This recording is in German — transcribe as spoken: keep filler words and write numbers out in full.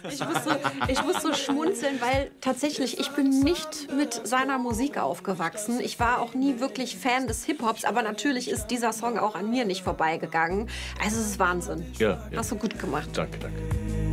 Ich muss, so, ich muss so schmunzeln, weil tatsächlich, ich bin nicht mit seiner Musik aufgewachsen. Ich war auch nie wirklich Fan des Hip-Hops, aber natürlich ist dieser Song auch an mir nicht vorbeigegangen. Also es ist Wahnsinn. Ja, ja. Hast du gut gemacht. Danke, danke.